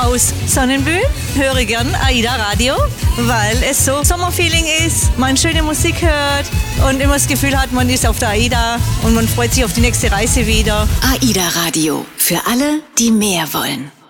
aus Sonnenbühl höre gern AIDA Radio, weil es so Sommerfeeling ist, man schöne Musik hört und immer das Gefühl hat, man ist auf der AIDA und man freut sich auf die nächste Reise wieder. AIDA Radio, für alle, die mehr wollen.